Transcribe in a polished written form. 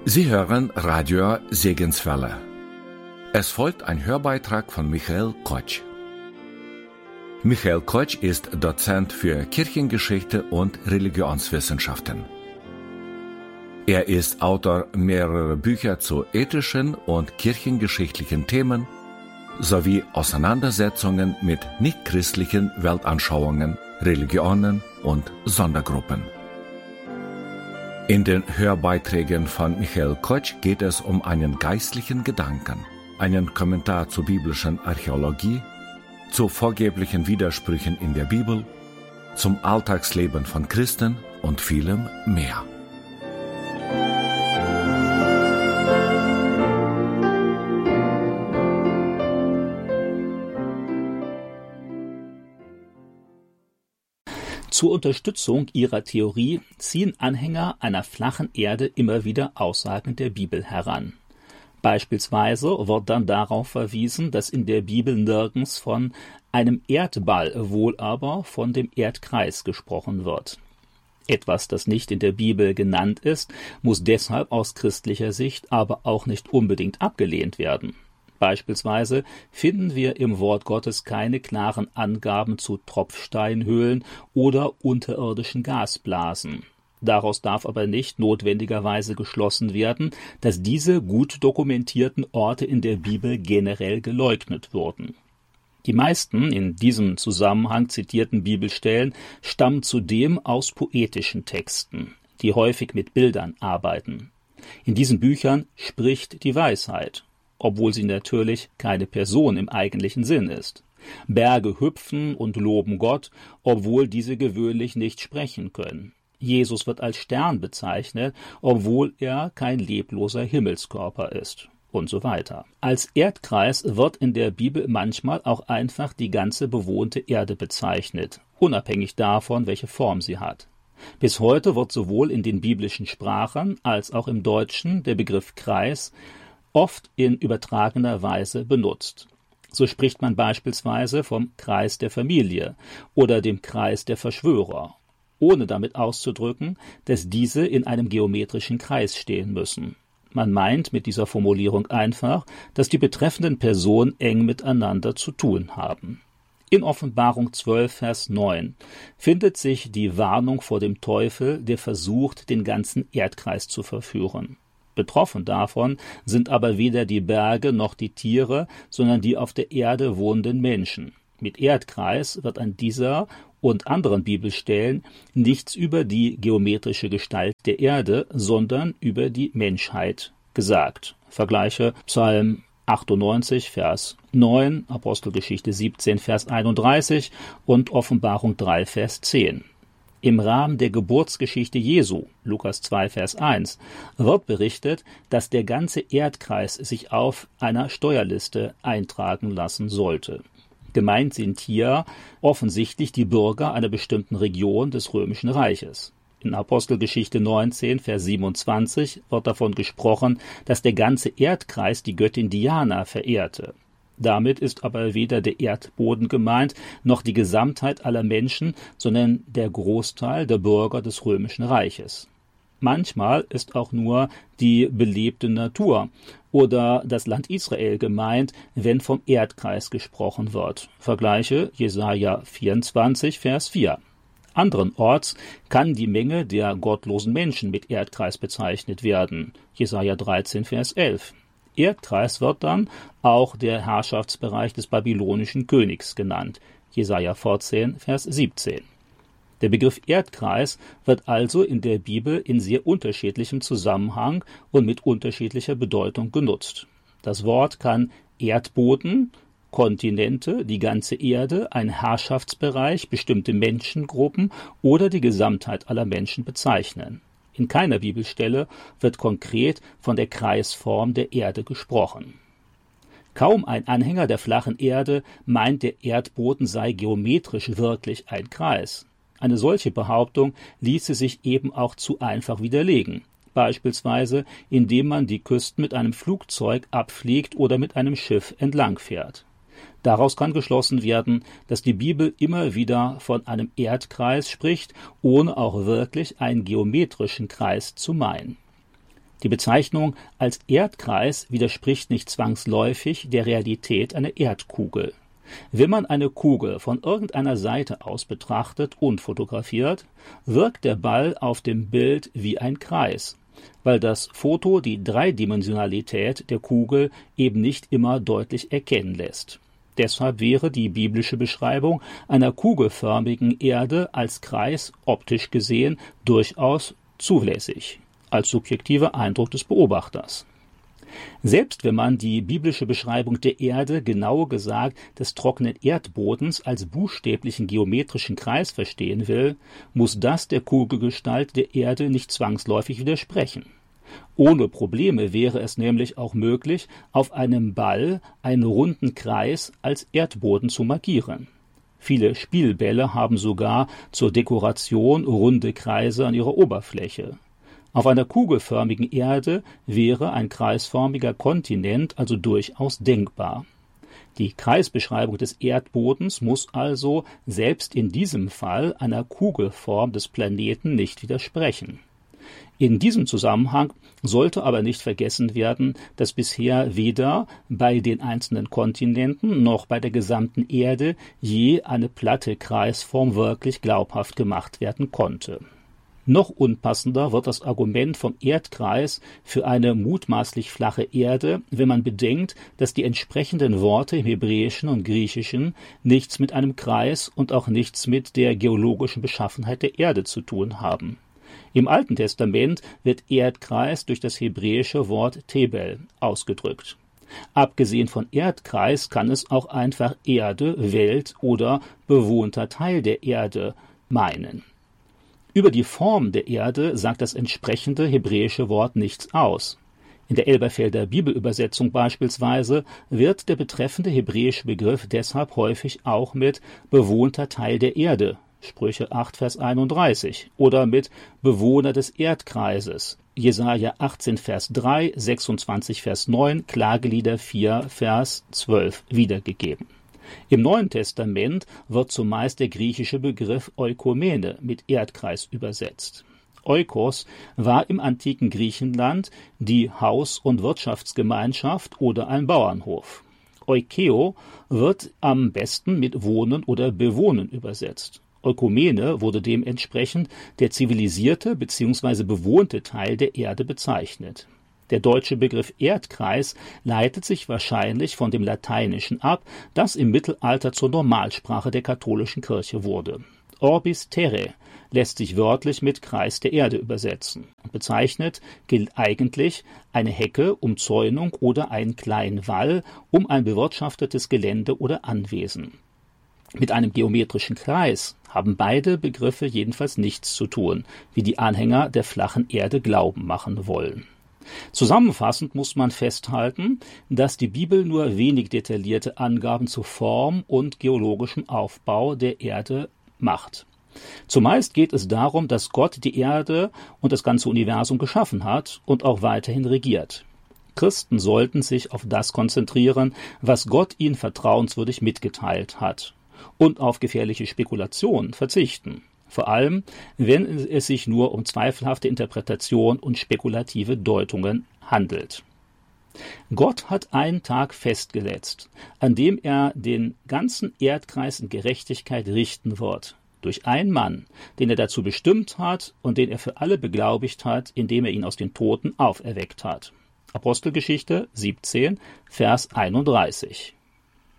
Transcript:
Sie hören Radio Segenswelle. Es folgt ein Hörbeitrag von Michael Kotsch. Michael Kotsch ist Dozent für Kirchengeschichte und Religionswissenschaften. Er ist Autor mehrerer Bücher zu ethischen und kirchengeschichtlichen Themen sowie Auseinandersetzungen mit nichtchristlichen Weltanschauungen, Religionen und Sondergruppen. In den Hörbeiträgen von Michael Kotsch geht es um einen geistlichen Gedanken, einen Kommentar zur biblischen Archäologie, zu vorgeblichen Widersprüchen in der Bibel, zum Alltagsleben von Christen und vielem mehr. Zur Unterstützung ihrer Theorie ziehen Anhänger einer flachen Erde immer wieder Aussagen der Bibel heran. Beispielsweise wird dann darauf verwiesen, dass in der Bibel nirgends von einem Erdball, wohl aber von dem Erdkreis gesprochen wird. Etwas, das nicht in der Bibel genannt ist, muss deshalb aus christlicher Sicht aber auch nicht unbedingt abgelehnt werden. Beispielsweise finden wir im Wort Gottes keine klaren Angaben zu Tropfsteinhöhlen oder unterirdischen Gasblasen. Daraus darf aber nicht notwendigerweise geschlossen werden, dass diese gut dokumentierten Orte in der Bibel generell geleugnet wurden. Die meisten in diesem Zusammenhang zitierten Bibelstellen stammen zudem aus poetischen Texten, die häufig mit Bildern arbeiten. In diesen Büchern spricht die Weisheit, obwohl sie natürlich keine Person im eigentlichen Sinn ist. Berge hüpfen und loben Gott, obwohl diese gewöhnlich nicht sprechen können. Jesus wird als Stern bezeichnet, obwohl er kein lebloser Himmelskörper ist. Und so weiter. Als Erdkreis wird in der Bibel manchmal auch einfach die ganze bewohnte Erde bezeichnet, unabhängig davon, welche Form sie hat. Bis heute wird sowohl in den biblischen Sprachen als auch im Deutschen der Begriff Kreis oft in übertragener Weise benutzt. So spricht man beispielsweise vom Kreis der Familie oder dem Kreis der Verschwörer, ohne damit auszudrücken, dass diese in einem geometrischen Kreis stehen müssen. Man meint mit dieser Formulierung einfach, dass die betreffenden Personen eng miteinander zu tun haben. In Offenbarung 12, Vers 9 findet sich die Warnung vor dem Teufel, der versucht, den ganzen Erdkreis zu verführen. Betroffen davon sind aber weder die Berge noch die Tiere, sondern die auf der Erde wohnenden Menschen. Mit Erdkreis wird an dieser und anderen Bibelstellen nichts über die geometrische Gestalt der Erde, sondern über die Menschheit gesagt. Vergleiche Psalm 98, Vers 9, Apostelgeschichte 17, Vers 31 und Offenbarung 3, Vers 10. Im Rahmen der Geburtsgeschichte Jesu, Lukas 2, Vers 1, wird berichtet, dass der ganze Erdkreis sich auf einer Steuerliste eintragen lassen sollte. Gemeint sind hier offensichtlich die Bürger einer bestimmten Region des Römischen Reiches. In Apostelgeschichte 19, Vers 27 wird davon gesprochen, dass der ganze Erdkreis die Göttin Diana verehrte. Damit ist aber weder der Erdboden gemeint, noch die Gesamtheit aller Menschen, sondern der Großteil der Bürger des Römischen Reiches. Manchmal ist auch nur die belebte Natur oder das Land Israel gemeint, wenn vom Erdkreis gesprochen wird. Vergleiche Jesaja 24, Vers 4. Anderenorts kann die Menge der gottlosen Menschen mit Erdkreis bezeichnet werden. Jesaja 13, Vers 11. Erdkreis wird dann auch der Herrschaftsbereich des babylonischen Königs genannt. Jesaja 14, Vers 17. Der Begriff Erdkreis wird also in der Bibel in sehr unterschiedlichem Zusammenhang und mit unterschiedlicher Bedeutung genutzt. Das Wort kann Erdboden, Kontinente, die ganze Erde, ein Herrschaftsbereich, bestimmte Menschengruppen oder die Gesamtheit aller Menschen bezeichnen. In keiner Bibelstelle wird konkret von der Kreisform der Erde gesprochen. Kaum ein Anhänger der flachen Erde meint, der Erdboden sei geometrisch wirklich ein Kreis. Eine solche Behauptung ließe sich eben auch zu einfach widerlegen, beispielsweise indem man die Küsten mit einem Flugzeug abfliegt oder mit einem Schiff entlangfährt. Daraus kann geschlossen werden, dass die Bibel immer wieder von einem Erdkreis spricht, ohne auch wirklich einen geometrischen Kreis zu meinen. Die Bezeichnung als Erdkreis widerspricht nicht zwangsläufig der Realität einer Erdkugel. Wenn man eine Kugel von irgendeiner Seite aus betrachtet und fotografiert, wirkt der Ball auf dem Bild wie ein Kreis, weil das Foto die Dreidimensionalität der Kugel eben nicht immer deutlich erkennen lässt. Deshalb wäre die biblische Beschreibung einer kugelförmigen Erde als Kreis optisch gesehen durchaus zulässig, als subjektiver Eindruck des Beobachters. Selbst wenn man die biblische Beschreibung der Erde, genauer gesagt des trockenen Erdbodens, als buchstäblichen geometrischen Kreis verstehen will, muss das der Kugelgestalt der Erde nicht zwangsläufig widersprechen. Ohne Probleme wäre es nämlich auch möglich, auf einem Ball einen runden Kreis als Erdboden zu markieren. Viele Spielbälle haben sogar zur Dekoration runde Kreise an ihrer Oberfläche. Auf einer kugelförmigen Erde wäre ein kreisförmiger Kontinent also durchaus denkbar. Die Kreisbeschreibung des Erdbodens muss also selbst in diesem Fall einer Kugelform des Planeten nicht widersprechen. In diesem Zusammenhang sollte aber nicht vergessen werden, dass bisher weder bei den einzelnen Kontinenten noch bei der gesamten Erde je eine platte Kreisform wirklich glaubhaft gemacht werden konnte. Noch unpassender wird das Argument vom Erdkreis für eine mutmaßlich flache Erde, wenn man bedenkt, dass die entsprechenden Worte im Hebräischen und Griechischen nichts mit einem Kreis und auch nichts mit der geologischen Beschaffenheit der Erde zu tun haben. Im Alten Testament wird Erdkreis durch das hebräische Wort Tebel ausgedrückt. Abgesehen von Erdkreis kann es auch einfach Erde, Welt oder bewohnter Teil der Erde meinen. Über die Form der Erde sagt das entsprechende hebräische Wort nichts aus. In der Elberfelder Bibelübersetzung beispielsweise wird der betreffende hebräische Begriff deshalb häufig auch mit bewohnter Teil der Erde, Sprüche 8, Vers 31, oder mit Bewohner des Erdkreises, Jesaja 18, Vers 3, 26, Vers 9, Klagelieder 4, Vers 12 wiedergegeben. Im Neuen Testament wird zumeist der griechische Begriff Oikomene mit Erdkreis übersetzt. Oikos war im antiken Griechenland die Haus- und Wirtschaftsgemeinschaft oder ein Bauernhof. Oikeo wird am besten mit Wohnen oder Bewohnen übersetzt. Oikomene wurde dementsprechend der zivilisierte bzw. bewohnte Teil der Erde bezeichnet. Der deutsche Begriff Erdkreis leitet sich wahrscheinlich von dem Lateinischen ab, das im Mittelalter zur Normalsprache der katholischen Kirche wurde. Orbis terrae lässt sich wörtlich mit Kreis der Erde übersetzen und bezeichnet gilt eigentlich eine Hecke, Umzäunung oder einen kleinen Wall um ein bewirtschaftetes Gelände oder Anwesen. Mit einem geometrischen Kreis haben beide Begriffe jedenfalls nichts zu tun, wie die Anhänger der flachen Erde glauben machen wollen. Zusammenfassend muss man festhalten, dass die Bibel nur wenig detaillierte Angaben zur Form und geologischem Aufbau der Erde macht. Zumeist geht es darum, dass Gott die Erde und das ganze Universum geschaffen hat und auch weiterhin regiert. Christen sollten sich auf das konzentrieren, was Gott ihnen vertrauenswürdig mitgeteilt hat, und auf gefährliche Spekulationen verzichten. Vor allem, wenn es sich nur um zweifelhafte Interpretation und spekulative Deutungen handelt. Gott hat einen Tag festgesetzt, an dem er den ganzen Erdkreis in Gerechtigkeit richten wird, durch einen Mann, den er dazu bestimmt hat und den er für alle beglaubigt hat, indem er ihn aus den Toten auferweckt hat. Apostelgeschichte 17, Vers 31.